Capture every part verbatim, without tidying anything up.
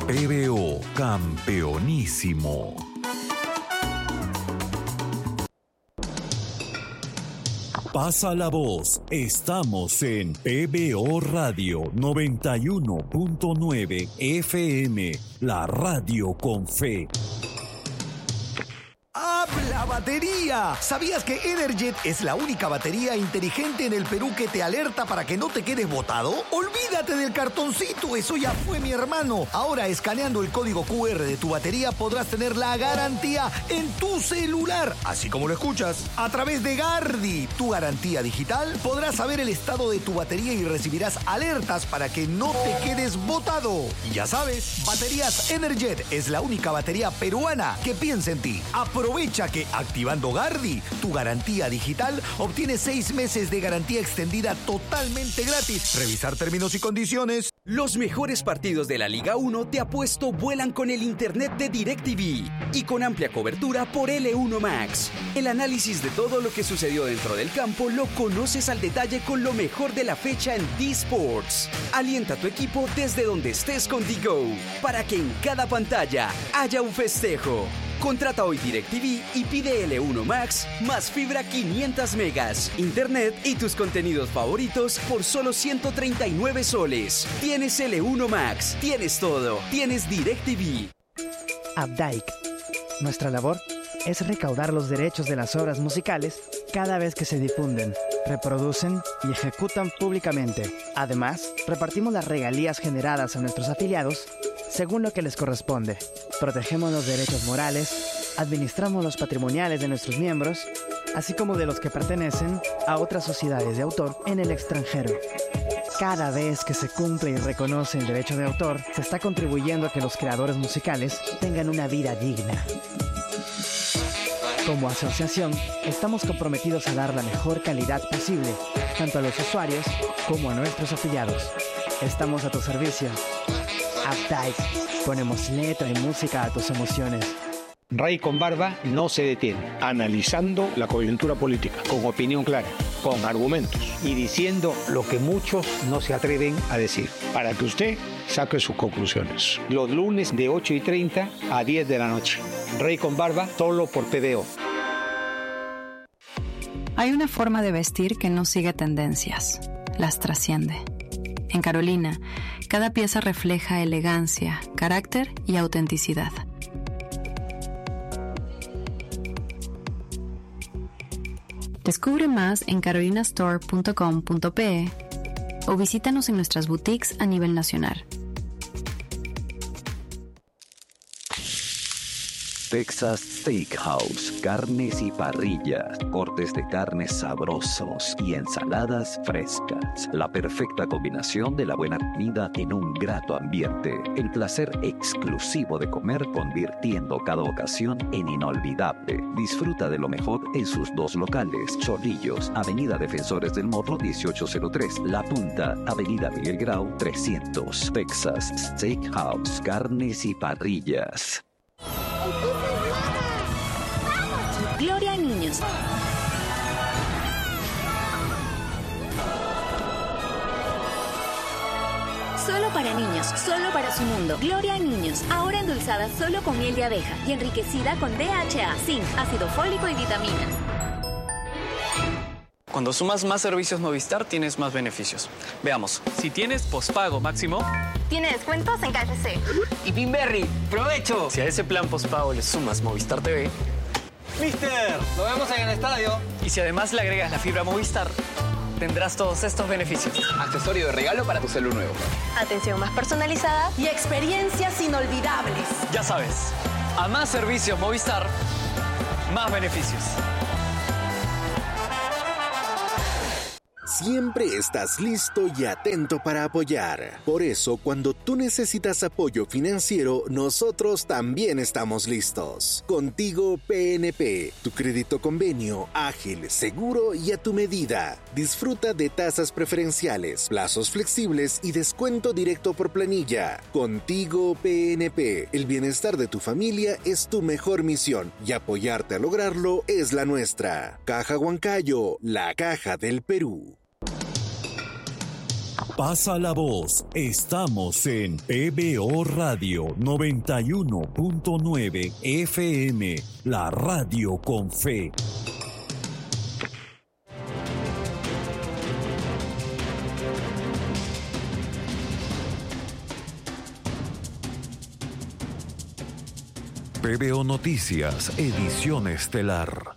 P B O Campeonísimo. Pasa la voz, estamos en P B O Radio noventa y uno punto nueve F M, la radio con fe. ¡Habla batería! ¿Sabías que Energet es la única batería inteligente en el Perú que te alerta para que no te quedes botado? ¡Olvídate del cartoncito! Eso ya fue, mi hermano. Ahora, escaneando el código Q R de tu batería, podrás tener la garantía en tu celular. Así como lo escuchas. A través de Gardi, tu garantía digital, podrás saber el estado de tu batería y recibirás alertas para que no te quedes botado. Y ya sabes, Baterías Energet es la única batería peruana que piensa en ti. Aprovecha que activando Gardi, tu garantía digital, obtienes seis meses de garantía extendida totalmente gratis. Revisar términos y condiciones. Los mejores partidos de la Liga uno, te apuesto, vuelan con el internet de DirecTV y con amplia cobertura por L uno Max. El análisis de todo lo que sucedió dentro del campo lo conoces al detalle con lo mejor de la fecha en D-Sports. Alienta a tu equipo desde donde estés con D-Go para que en cada pantalla haya un festejo. Contrata hoy DirecTV y pide L uno Max más fibra quinientos megas, internet y tus contenidos favoritos por solo ciento treinta y nueve soles. Tienes L uno Max, tienes todo, tienes DirecTV. Updike. Nuestra labor es recaudar los derechos de las obras musicales cada vez que se difunden, reproducen y ejecutan públicamente. Además, repartimos las regalías generadas a nuestros afiliados según lo que les corresponde. Protegemos los derechos morales, administramos los patrimoniales de nuestros miembros, así como de los que pertenecen a otras sociedades de autor en el extranjero. Cada vez que se cumple y reconoce el derecho de autor, se está contribuyendo a que los creadores musicales tengan una vida digna. Como asociación, estamos comprometidos a dar la mejor calidad posible, tanto a los usuarios como a nuestros afiliados. Estamos a tu servicio. Updike. Ponemos letra y música a tus emociones. Rey con Barba no se detiene. Analizando la coyuntura política, con opinión clara, con argumentos y diciendo lo que muchos no se atreven a decir, para que usted saque sus conclusiones. Los lunes de ocho y treinta a diez de la noche. Rey con Barba, solo por P B O. Hay una forma de vestir que no sigue tendencias, las trasciende. En Carolina, cada pieza refleja elegancia, carácter y autenticidad. Descubre más en carolina store punto com punto pe o visítanos en nuestras boutiques a nivel nacional. Texas Steakhouse, carnes y parrillas, cortes de carnes sabrosos y ensaladas frescas. La perfecta combinación de la buena comida en un grato ambiente. El placer exclusivo de comer, convirtiendo cada ocasión en inolvidable. Disfruta de lo mejor en sus dos locales. Chorrillos, Avenida Defensores del Morro dieciocho cero tres. La Punta, Avenida Miguel Grau trescientos. Texas Steakhouse, carnes y parrillas. Gloria a niños. Solo para niños, solo para su mundo. Gloria a niños, ahora endulzada solo con miel de abeja y enriquecida con D H A, zinc, ácido fólico y vitaminas. Cuando sumas más servicios Movistar, tienes más beneficios. Veamos, si tienes pospago máximo, tiene descuentos en K F C. Y Pinberry, ¡provecho! Si a ese plan pospago le sumas Movistar T V, ¡Mister! ¡Lo vemos en el estadio! Y si además le agregas la fibra Movistar, tendrás todos estos beneficios. Accesorio de regalo para tu celu nuevo. Atención más personalizada y experiencias inolvidables. Ya sabes, a más servicios Movistar, más beneficios. Siempre estás listo y atento para apoyar. Por eso, cuando tú necesitas apoyo financiero, nosotros también estamos listos. Contigo P N P, tu crédito convenio, ágil, seguro y a tu medida. Disfruta de tasas preferenciales, plazos flexibles y descuento directo por planilla. Contigo P N P, el bienestar de tu familia es tu mejor misión y apoyarte a lograrlo es la nuestra. Caja Huancayo, la caja del Perú. Pasa la voz. Estamos en P B O Radio noventa y uno punto nueve F M, la radio con fe. P B O Noticias, edición estelar.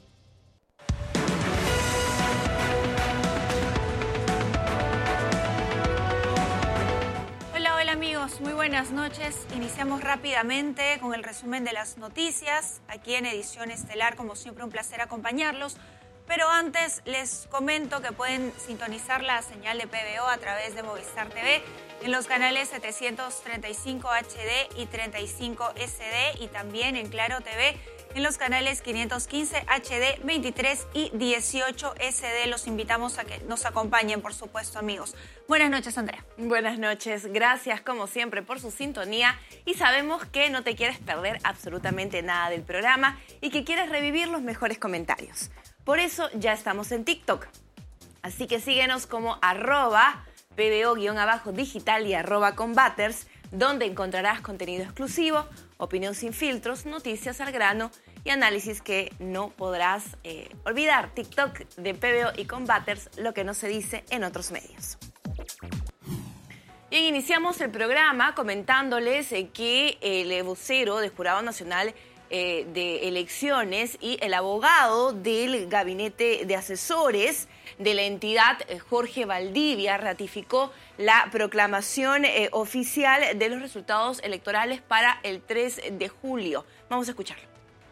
Hola, hola amigos, muy buenas noches. Iniciamos rápidamente con el resumen de las noticias, aquí en edición estelar, como siempre un placer acompañarlos. Pero antes les comento que pueden sintonizar la señal de P B O a través de Movistar T V en los canales setecientos treinta y cinco H D y treinta y cinco S D y también en Claro T V en los canales quinientos quince H D, veintitrés y dieciocho S D. Los invitamos a que nos acompañen, por supuesto, amigos. Buenas noches, Andrea. Buenas noches. Gracias, como siempre, por su sintonía. Y sabemos que no te quieres perder absolutamente nada del programa y que quieres revivir los mejores comentarios. Por eso ya estamos en TikTok. Así que síguenos como arroba P B O-digital y arroba combaters, donde encontrarás contenido exclusivo, opinión sin filtros, noticias al grano y análisis que no podrás eh, olvidar. TikTok de P B O y Combaters, lo que no se dice en otros medios. Bien, iniciamos el programa comentándoles eh, que el vocero del Jurado Nacional eh, de Elecciones y el abogado del Gabinete de Asesores de la entidad, Jorge Valdivia, ratificó la proclamación eh, oficial de los resultados electorales para el tres de julio. Vamos a escucharlo.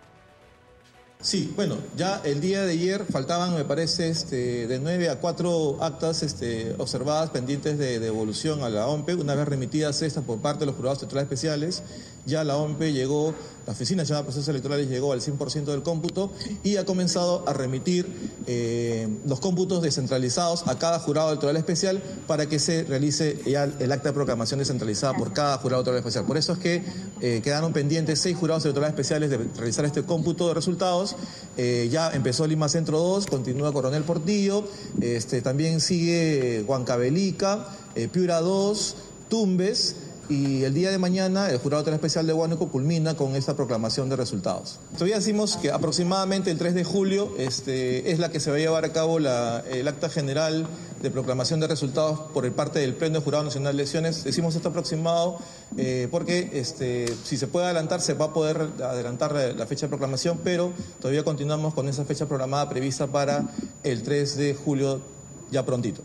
Sí, bueno, ya el día de ayer faltaban, me parece, este, de nueve a cuatro actas este, observadas pendientes de devolución a la O M P E. Una vez remitidas estas por parte de los jurados electorales especiales, ya la O M P E llegó, la Oficina Nacional de Procesos Electorales llegó al cien por ciento del cómputo y ha comenzado a remitir eh, los cómputos descentralizados a cada jurado electoral especial para que se realice ya el acta de proclamación descentralizada por cada jurado electoral especial. Por eso es que eh, quedaron pendientes seis jurados electorales especiales de realizar este cómputo de resultados. Eh, ya empezó Lima Centro dos, continúa Coronel Portillo, este, también sigue Huancavelica, eh, Piura dos, Tumbes, y el día de mañana el Jurado Electoral Especial de Huánuco culmina con esta proclamación de resultados. Todavía decimos que aproximadamente el tres de julio este, es la que se va a llevar a cabo la, el acta general de proclamación de resultados por el parte del Pleno del Jurado Nacional de Elecciones. Decimos esto aproximado eh, porque este, si se puede adelantar, se va a poder adelantar la, la fecha de proclamación, pero todavía continuamos con esa fecha programada prevista para el tres de julio, ya prontito.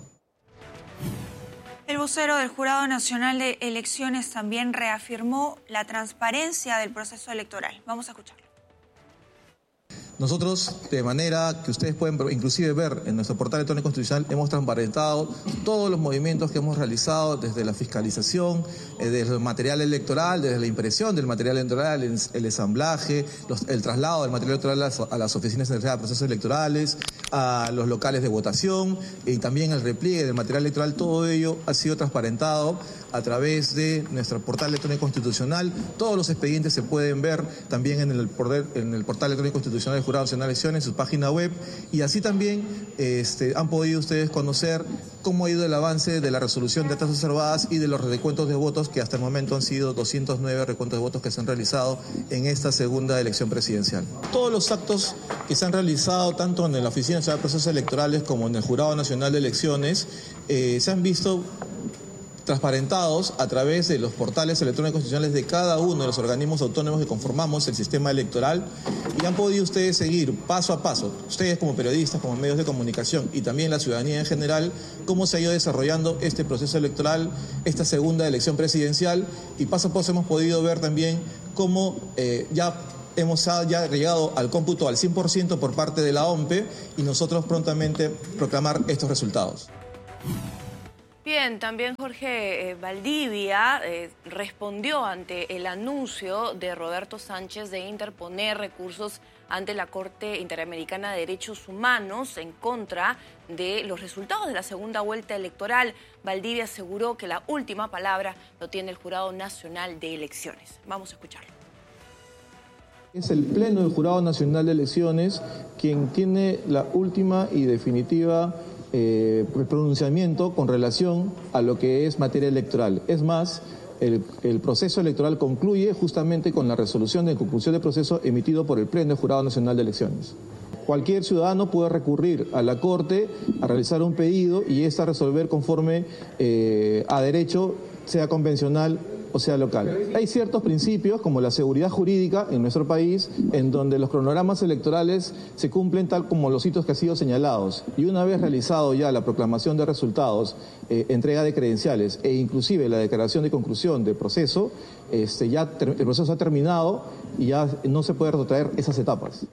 El vocero del Jurado Nacional de Elecciones también reafirmó la transparencia del proceso electoral. Vamos a escucharlo. Nosotros, de manera que ustedes pueden inclusive ver en nuestro portal electrónico constitucional, hemos transparentado todos los movimientos que hemos realizado desde la fiscalización, eh, desde el material electoral, desde la impresión del material electoral, el, el ensamblaje, los, el traslado del material electoral a las, a las oficinas de procesos electorales, a los locales de votación y también el repliegue del material electoral. Todo ello ha sido transparentado a través de nuestro portal electrónico constitucional. Todos los expedientes se pueden ver también en el, en el portal electrónico constitucional del Jurado Nacional de Elecciones, en su página web, y así también este, han podido ustedes conocer cómo ha ido el avance de la resolución de actas observadas y de los recuentos de votos, que hasta el momento han sido doscientos nueve recuentos de votos que se han realizado en esta segunda elección presidencial. Todos los actos que se han realizado tanto en la Oficina Nacional de Procesos Electorales como en el Jurado Nacional de Elecciones eh, se han visto transparentados a través de los portales electrónicos constitucionales de cada uno de los organismos autónomos que conformamos el sistema electoral, y han podido ustedes seguir paso a paso, ustedes como periodistas, como medios de comunicación y también la ciudadanía en general, cómo se ha ido desarrollando este proceso electoral, esta segunda elección presidencial, y paso a paso hemos podido ver también cómo eh, ya hemos ya llegado al cómputo al cien por ciento por parte de la O M P E y nosotros prontamente proclamar estos resultados. Bien, también Jorge eh, Valdivia eh, respondió ante el anuncio de Roberto Sánchez de interponer recursos ante la Corte Interamericana de Derechos Humanos en contra de los resultados de la segunda vuelta electoral. Valdivia aseguró que la última palabra lo tiene el Jurado Nacional de Elecciones. Vamos a escucharlo. Es el Pleno del Jurado Nacional de Elecciones quien tiene la última y definitiva eh, pronunciamiento con relación a lo que es materia electoral. Es más, el, el proceso electoral concluye justamente con la resolución de conclusión de proceso emitido por el Pleno del Jurado Nacional de Elecciones. Cualquier ciudadano puede recurrir a la Corte a realizar un pedido y ésta resolver conforme eh, a derecho, sea convencional o sea local. Hay ciertos principios como la seguridad jurídica en nuestro país en donde los cronogramas electorales se cumplen tal como los hitos que han sido señalados y una vez realizado ya la proclamación de resultados, eh, entrega de credenciales e inclusive la declaración de conclusión del proceso, este, ya el proceso ha terminado y ya no se puede retrotraer esas etapas.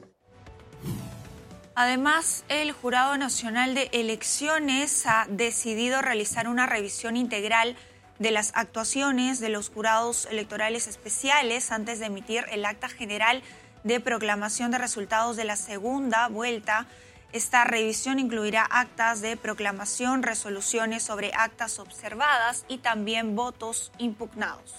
Además, el Jurado Nacional de Elecciones ha decidido realizar una revisión integral de las actuaciones de los jurados electorales especiales antes de emitir el acta general de proclamación de resultados de la segunda vuelta. Esta revisión incluirá actas de proclamación, resoluciones sobre actas observadas y también votos impugnados.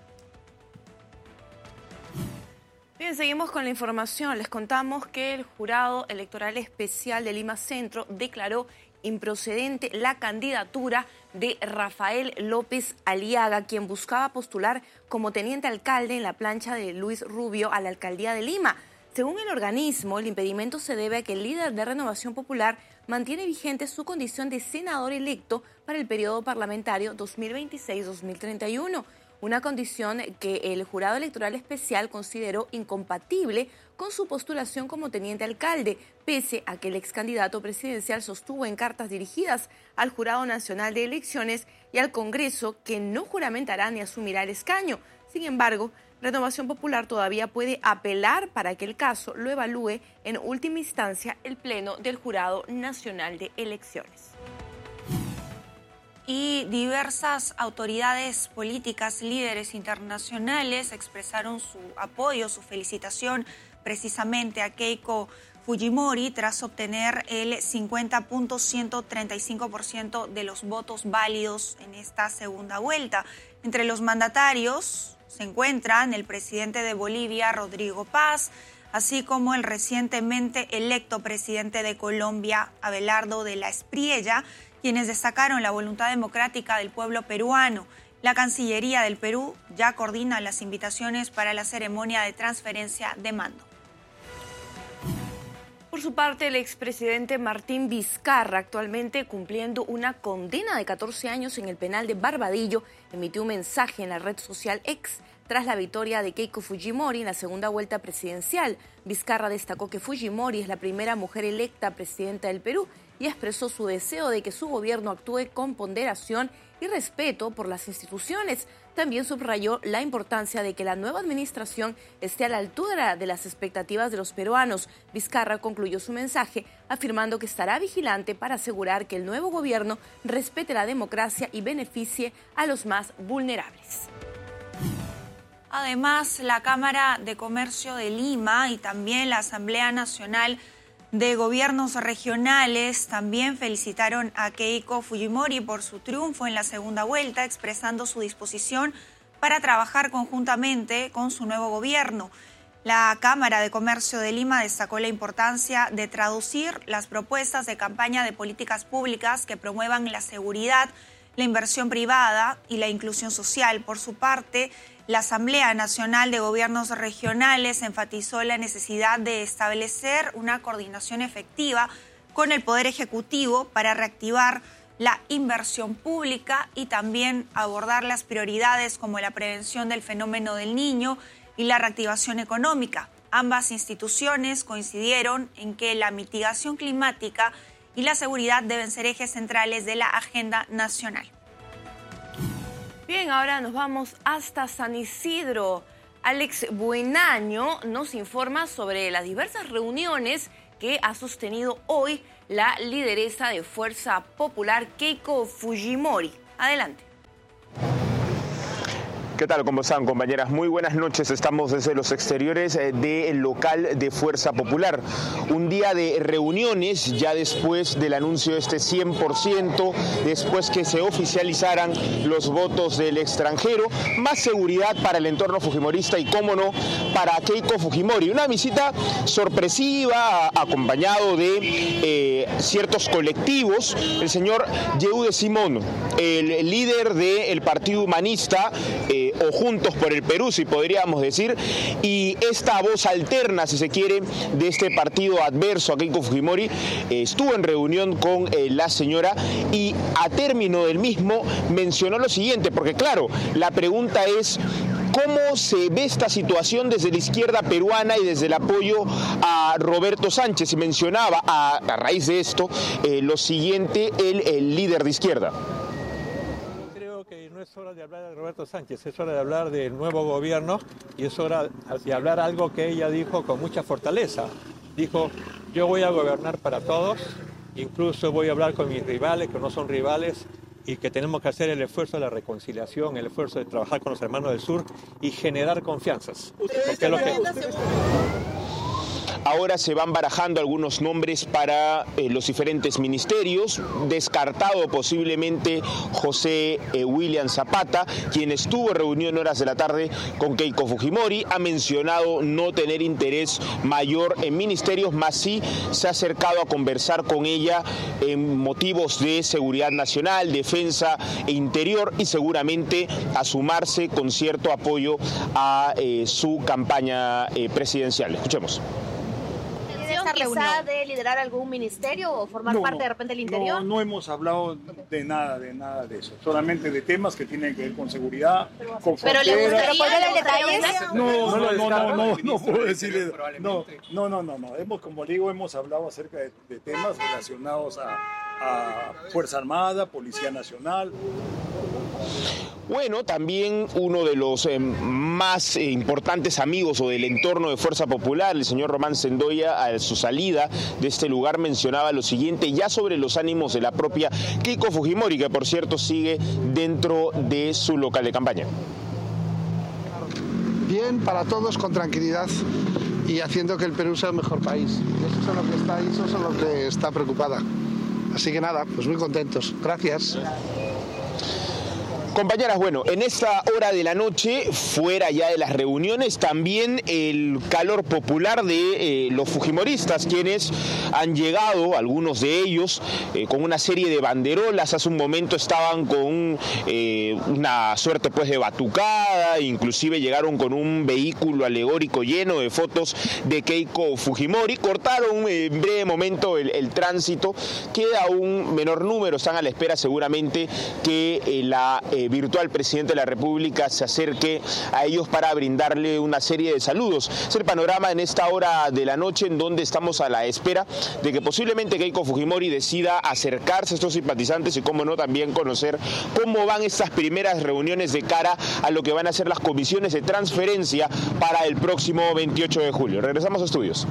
Bien, seguimos con la información. Les contamos que el Jurado Electoral Especial de Lima Centro declaró improcedente la candidatura de Rafael López Aliaga, quien buscaba postular como teniente alcalde en la plancha de Luis Rubio a la alcaldía de Lima. Según el organismo, el impedimento se debe a que el líder de Renovación Popular mantiene vigente su condición de senador electo para el periodo parlamentario dos mil veintiséis a dos mil treinta y uno. Una condición que el Jurado Electoral Especial consideró incompatible con su postulación como teniente alcalde, pese a que el ex candidato presidencial sostuvo en cartas dirigidas al Jurado Nacional de Elecciones y al Congreso que no juramentará ni asumirá el escaño. Sin embargo, Renovación Popular todavía puede apelar para que el caso lo evalúe en última instancia el Pleno del Jurado Nacional de Elecciones. Y diversas autoridades políticas, líderes internacionales expresaron su apoyo, su felicitación precisamente a Keiko Fujimori tras obtener el cincuenta punto ciento treinta y cinco por ciento de los votos válidos en esta segunda vuelta. Entre los mandatarios se encuentran el presidente de Bolivia, Rodrigo Paz, así como el recientemente electo presidente de Colombia, Abelardo de la Espriella, quienes destacaron la voluntad democrática del pueblo peruano. La Cancillería del Perú ya coordina las invitaciones para la ceremonia de transferencia de mando. Por su parte, el expresidente Martín Vizcarra, actualmente cumpliendo una condena de catorce años en el penal de Barbadillo, emitió un mensaje en la red social X tras la victoria de Keiko Fujimori en la segunda vuelta presidencial. Vizcarra destacó que Fujimori es la primera mujer electa presidenta del Perú y expresó su deseo de que su gobierno actúe con ponderación y respeto por las instituciones. También subrayó la importancia de que la nueva administración esté a la altura de las expectativas de los peruanos. Vizcarra concluyó su mensaje afirmando que estará vigilante para asegurar que el nuevo gobierno respete la democracia y beneficie a los más vulnerables. Además, la Cámara de Comercio de Lima y también la Asamblea Nacional de Gobiernos Regionales también felicitaron a Keiko Fujimori por su triunfo en la segunda vuelta, expresando su disposición para trabajar conjuntamente con su nuevo gobierno. La Cámara de Comercio de Lima destacó la importancia de traducir las propuestas de campaña de políticas públicas que promuevan la seguridad, la inversión privada y la inclusión social. Por su parte, la Asamblea Nacional de Gobiernos Regionales enfatizó la necesidad de establecer una coordinación efectiva con el Poder Ejecutivo para reactivar la inversión pública y también abordar las prioridades como la prevención del fenómeno del Niño y la reactivación económica. Ambas instituciones coincidieron en que la mitigación climática y la seguridad deben ser ejes centrales de la agenda nacional. Bien, ahora nos vamos hasta San Isidro. Alex Buenaño nos informa sobre las diversas reuniones que ha sostenido hoy la lideresa de Fuerza Popular, Keiko Fujimori. Adelante. ¿Qué tal? ¿Cómo están, compañeras? Muy buenas noches. Estamos desde los exteriores del local de Fuerza Popular. Un día de reuniones ya después del anuncio de este cien por ciento, después que se oficializaran los votos del extranjero, más seguridad para el entorno fujimorista y, cómo no, para Keiko Fujimori. Una visita sorpresiva, acompañado de eh, ciertos colectivos. El señor Yehude Simón, el líder del Partido Humanista, eh, o Juntos por el Perú, si podríamos decir, y esta voz alterna, si se quiere, de este partido adverso a Keiko Fujimori, eh, estuvo en reunión con eh, la señora y a término del mismo mencionó lo siguiente, porque claro, la pregunta es: ¿cómo se ve esta situación desde la izquierda peruana y desde el apoyo a Roberto Sánchez? Y mencionaba a, a raíz de esto eh, lo siguiente el, el líder de izquierda. No es hora de hablar de Roberto Sánchez, es hora de hablar del nuevo gobierno y es hora de hablar algo que ella dijo con mucha fortaleza. Dijo: yo voy a gobernar para todos, incluso voy a hablar con mis rivales, que no son rivales, y que tenemos que hacer el esfuerzo de la reconciliación, el esfuerzo de trabajar con los hermanos del sur y generar confianzas. Porque es lo que... Ahora se van barajando algunos nombres para eh, los diferentes ministerios, descartado posiblemente José eh, William Zapata, quien estuvo en reunión horas de la tarde con Keiko Fujimori, ha mencionado no tener interés mayor en ministerios, más sí se ha acercado a conversar con ella en motivos de seguridad nacional, defensa e interior, y seguramente a sumarse con cierto apoyo a eh, su campaña eh, presidencial. Escuchemos. Quizá de liderar algún ministerio o formar no, parte de repente del interior. No, no hemos hablado de nada, de nada de eso. Solamente de temas que tienen que ver con seguridad, con Pero frontera. le gustaría detalles. No, no, no, no, no, no, no puedo decirle. No, no, no, no, no. Hemos, como digo, hemos hablado acerca de, de temas relacionados a, a Fuerza Armada, Policía Nacional. Bueno, también uno de los eh, más eh, importantes amigos o del entorno de Fuerza Popular, el señor Román Sendoya, a su salida de este lugar mencionaba lo siguiente, ya sobre los ánimos de la propia Keiko Fujimori, que por cierto sigue dentro de su local de campaña. Bien para todos, con tranquilidad y haciendo que el Perú sea el mejor país. Eso es lo que está ahí, eso es lo que está preocupada. Así que nada, pues muy contentos. Gracias. Compañeras, bueno, en esta hora de la noche, fuera ya de las reuniones, también el calor popular de eh, los fujimoristas, quienes han llegado, algunos de ellos, eh, con una serie de banderolas. Hace un momento estaban con eh, una suerte pues de batucada, inclusive llegaron con un vehículo alegórico lleno de fotos de Keiko Fujimori. Cortaron eh, en breve momento el, el tránsito, queda un menor número, están a la espera seguramente que eh, la... Eh, virtual presidente de la República se acerque a ellos para brindarle una serie de saludos. Es el panorama en esta hora de la noche, en donde estamos a la espera de que posiblemente Keiko Fujimori decida acercarse a estos simpatizantes y, cómo no, también conocer cómo van estas primeras reuniones de cara a lo que van a ser las comisiones de transferencia para el próximo veintiocho de julio. Regresamos a estudios.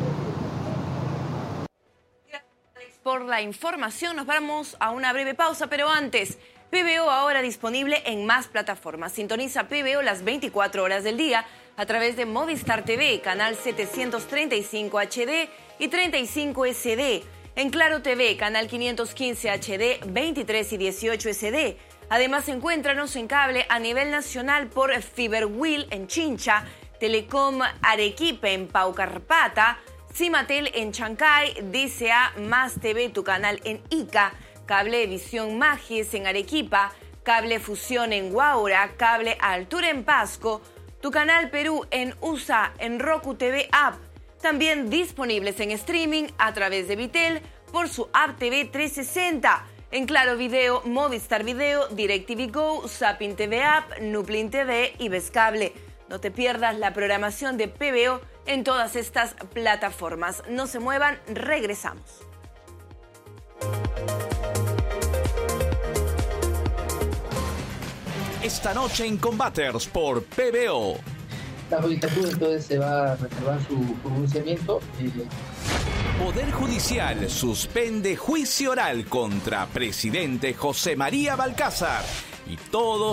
Por la información, nos vamos a una breve pausa, pero antes, P B O ahora disponible en más plataformas. Sintoniza P B O las veinticuatro horas del día a través de Movistar T V, canal setecientos treinta y cinco H D y treinta y cinco S D. En Claro T V, canal quinientos quince H D, veintitrés y dieciocho S D. Además, encuéntranos en cable a nivel nacional por Fiberwheel en Chincha, Telecom Arequipa en Paucarpata, Cimatel en Chancay, D C A Más T V, tu canal en Ica, Cablevisión Magis en Arequipa, Cable Fusión en Huaura, Cable Altura en Pasco, tu canal Perú en U S A, en Roku T V App. También disponibles en streaming a través de Vitel por su App T V trescientos sesenta. En Claro Video, Movistar Video, DirecTV Go, Zapping T V App, Nuplin T V y Vescable. No te pierdas la programación de P B O en todas estas plataformas. No se muevan, regresamos. Esta noche en Combaters por P B O. La judicatura entonces se va a reservar su pronunciamiento. Eh... Poder Judicial suspende juicio oral contra presidente José María Balcázar y todo